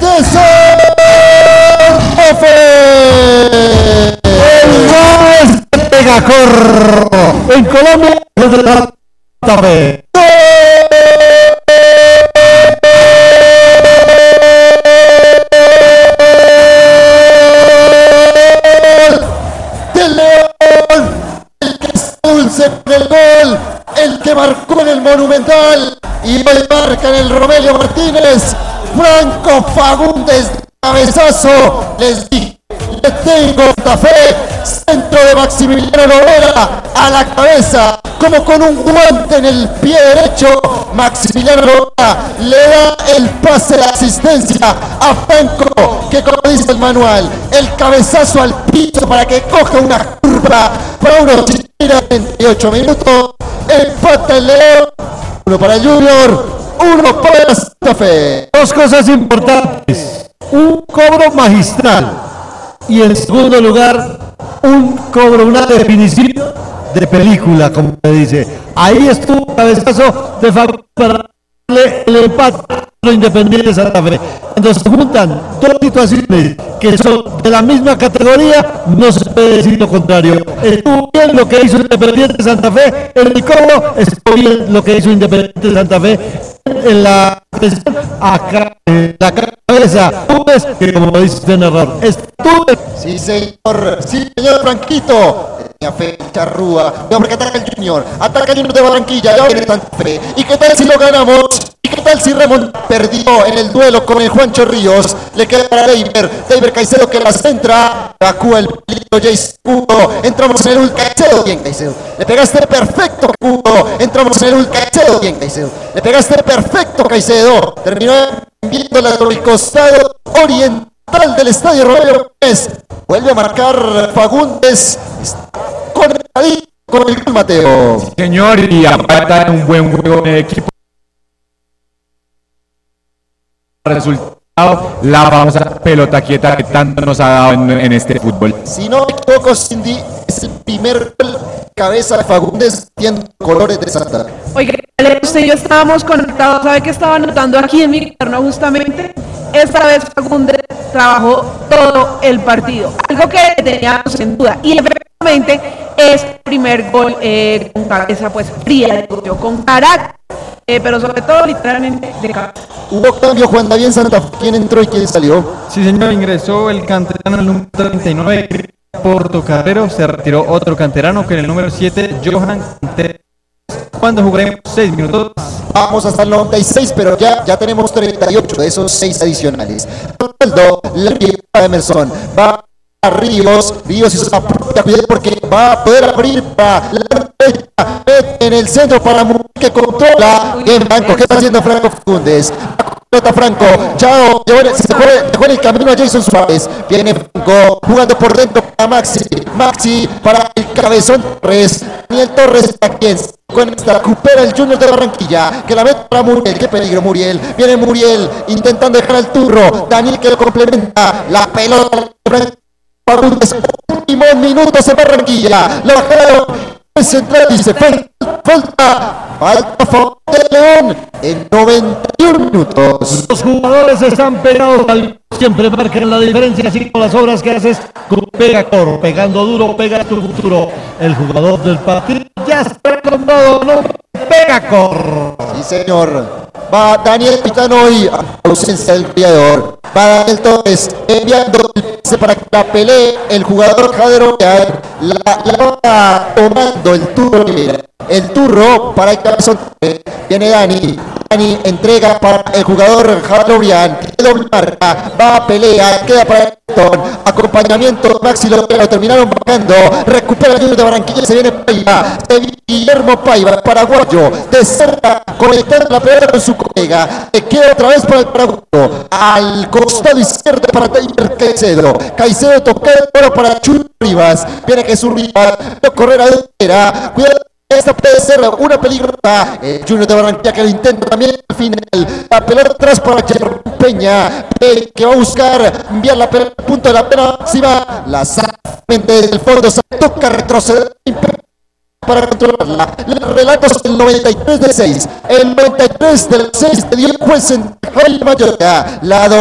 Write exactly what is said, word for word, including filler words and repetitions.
de Santa Fe. El más Pegacor en Colombia desde Santa Fe. Del León, el que es dulce con el gol, el que marcó en el Monumental y hoy marca en el Romelio Martínez. Franco Fagundes, cabezazo, les dije, le tengo Santa Fe, centro de Maximiliano Lovera, a la cabeza, como con un guante en el pie derecho, Maximiliano Lovera le da el pase de asistencia a Franco, que como dice el manual, el cabezazo al piso para que coja una curva para unos veintiocho minutos, empata el León, uno para el Junior, uno para Santa Fe. Dos cosas importantes, un cobro magistral y en segundo lugar un cobro, una definición de película, como se dice. Ahí estuvo el cabezazo de Fagundes para darle el empate a Independiente Santa Fe. Cuando se juntan dos situaciones que son de la misma categoría, no se puede decir lo contrario. Estuvo bien lo que hizo Independiente Santa Fe en el cobro, estuvo bien lo que hizo Independiente Santa Fe en la acá, en la cabeza, que como dice usted narrador, estuvo. Sí señor, sí señor Franquito. Tenía fe en Charrúa, no, porque ataca el Junior, ataca el Junior de Barranquilla, ya viene Santa Fe. ¿Y qué tal si lo ganamos? ¿Y qué tal si Ramón perdió en el duelo con el Juancho Ríos? Le queda para Deiber, Deiber Caicedo que la centra, evacúa el peligro Jace Cudo, entramos en el Ul Caicedo, bien Caicedo, le pegaste perfecto Cudo, entramos en el Ul Caicedo, bien Caicedo, le pegaste perfecto Caicedo, terminó viéndola por el costado oriental del estadio Romelio Martínez, vuelve a marcar Fagundes, conectadito con el gol Mateo. Señor, y aparte un buen juego de equipo. Resultado, la famosa pelota quieta que tanto nos ha dado en, en este fútbol. Si no me equivoco, Cindy, es el primer gol cabeza de Fagundes viendo colores de Santa Fe. Oiga, usted y yo estábamos conectados, ¿sabe qué estaba anotando aquí en mi cuaderno justamente? Esta vez Fagundes trabajó todo el partido, algo que teníamos en duda, y efectivamente es el primer gol eh, con cabeza pues fría, con carácter, eh, pero sobre todo literalmente de cabeza. Hubo cambio, Juan David Santa Fe, ¿quién entró y quién salió? Sí señor, ingresó el canterano el número treinta y nueve, Portocarrero, se retiró otro canterano que en el número siete, Johan Canter. Cuando jugaremos seis minutos. Vamos hasta el noventa y seis, pero ya, ya tenemos treinta y ocho de esos seis adicionales. Ronaldo, la de Emerson, va a Ríos, Ríos hizo una propia cuidado porque va a poder abrir para la derecha, en el centro para Murillo que controla. Bien Franco, ¿qué está haciendo Franco Fagundes? Pelota Franco, chao, dejó, dejó en el camino a Jason Suárez, viene Franco, jugando por dentro para Maxi, Maxi para el cabezón Torres, Daniel Torres también, con esta recupera el Junior de Barranquilla, que la mete para Muriel, qué peligro Muriel, viene Muriel, intentando dejar al turro, Daniel que lo complementa, la pelota Fagundes, últimos minutos en Barranquilla, lo bajaron, el central dice, falta, falta favor de León en noventa y uno minutos. Los jugadores están pegados al siempre marcan la diferencia, así con las obras que haces con Pegacor, pegando duro, pega tu futuro. El jugador del partido ya está comprado, ¿no? Pegacor. Sí, señor. Va Daniel Pitano y a ausencia del criador. Va Daniel Torres enviando el pase para que la pelee el jugador Jadero. La, la va tomando el turro. El turro para el cabezón. Viene Dani. Dani entrega para el jugador Jadrovian. Doble marca. Va a pelea. Queda para Elton. Acompañamiento Maxi López. Lo terminaron bajando. Recupera el Junior de Barranquilla. Se viene Paiva. Guillermo Paiva, paraguayo. De cerca. Conectando la pelota con su colega. Que queda otra vez para el paraguayo. Al costado izquierdo para Taylor Caicedo. Caicedo toca el oro para Chulo Rivas. Viene Jesús Rivas. No correr a delantera. Cuidado. Esta puede ser una peligrosa. El Junior de Barranquilla que lo intenta también al final. La pelota atrás para Peña. Que va a buscar enviar la pelota al punto de la pena máxima. La saca desde el fondo. Se toca retroceder para controlarla. El relato es el noventa y tres del seis. El noventa y tres del seis de dio el juez en Mallorca. La